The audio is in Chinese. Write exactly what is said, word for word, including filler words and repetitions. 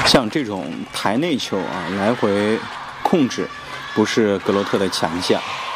像这种台内球啊，来回控制，不是格罗特的强项。